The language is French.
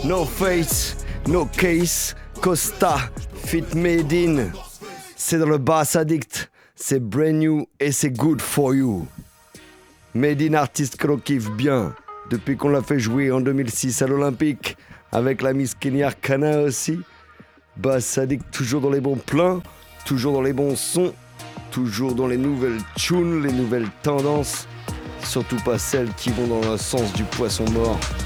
No Face, No Case, Costa, Fit Made In. C'est dans le Bass Addict, c'est brand new et c'est good for you. Made In artiste que l'on kiffe bien, depuis qu'on l'a fait jouer en 2006 à l'Olympique, avec la Miss Kenny Arcana aussi. Bass Addict toujours dans les bons plans, toujours dans les bons sons, toujours dans les nouvelles tunes, les nouvelles tendances, surtout pas celles qui vont dans le sens du poisson mort.